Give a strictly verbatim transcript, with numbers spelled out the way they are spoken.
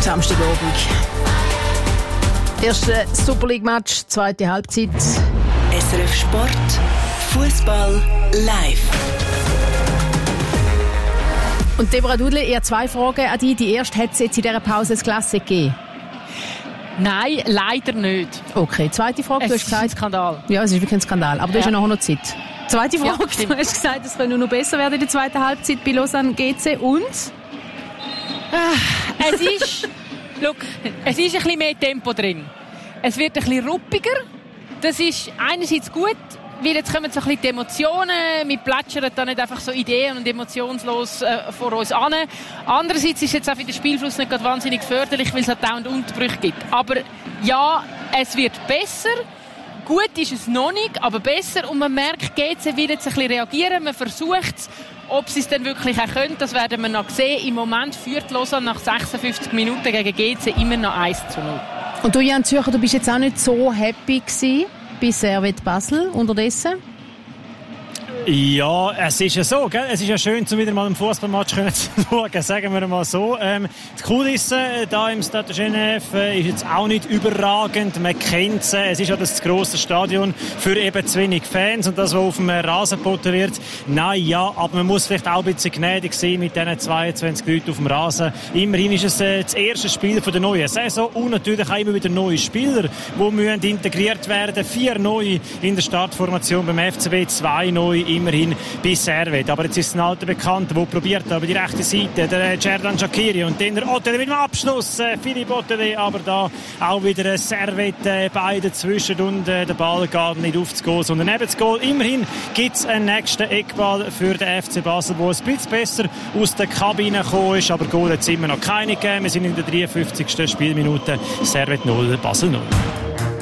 Samstagabend. Erste Super League-Match, zweite Halbzeit. S R F Sport, Fußball live. Und Deborah Dudle, ich habe zwei Fragen an dich. Die erste, hat es jetzt in dieser Pause ein Klassik gegeben? Nein, leider nicht. Okay, zweite Frage. Es Du hast ist gesagt, ein Skandal. Ja, es ist wirklich ein Skandal. Aber du hast ja noch Zeit. Zweite Frage. Ja, du hast gesagt, es könnte noch besser werden in der zweiten Halbzeit bei Lausanne G C. Und? Ah, es ist... Look, es ist ein bisschen mehr Tempo drin. Es wird ein bisschen ruppiger. Das ist einerseits gut, weil jetzt kommen so ein bisschen die Emotionen. Wir plätschern da nicht einfach so Ideen und emotionslos äh, vor uns an. Andererseits ist jetzt auch für den Spielfluss nicht gerade wahnsinnig förderlich, weil es halt dauernd Unterbrüche gibt. Aber ja, es wird besser. Gut ist es noch nicht, aber besser. Und man merkt, G C will jetzt ein bisschen reagieren. Man versucht es. Ob sie es dann wirklich auch können, das werden wir noch sehen. Im Moment führt Lausanne nach sechsundfünfzig Minuten gegen G C immer noch eins zu null. Und du, Jan Zürcher, du bist jetzt auch nicht so happy gewesen bei Servette Basel unterdessen? Ja, es ist ja so, gell? Es ist ja schön, um wieder mal einen Fußballmatch zu schauen, sagen wir mal so. Ähm, die Kulisse da im Stade de Genève äh, ist jetzt auch nicht überragend. Man kennt es. Es ist ja das grosse Stadion für eben zu wenig Fans und das, was auf dem Rasen geboten wird. Nein, ja, aber man muss vielleicht auch ein bisschen gnädig sein mit diesen zweiundzwanzig Leuten auf dem Rasen. Immerhin ist es äh, das erste Spiel von der neuen Saison und natürlich auch immer wieder neue Spieler, die müssen integriert werden. Vier neue in der Startformation beim F C B, zwei neue immerhin bei Servette. Aber jetzt ist es ein alter Bekannter, der probiert aber die rechte Seite, der Cerdan Shaqiri und dann der Ottele mit dem Abschluss, äh, Philipp Ottele, aber da auch wieder ein Servette, äh, beide zwischen und äh, der Ball geht nicht auf das Goal, sondern neben das Goal. Immerhin gibt es einen nächsten Eckball für den F C Basel, der ein bisschen besser aus der Kabine gekommen ist, aber Goal hat es immer noch keine gegeben. Wir sind in der dreiundfünfzigsten Spielminute. Servette null, Basel null.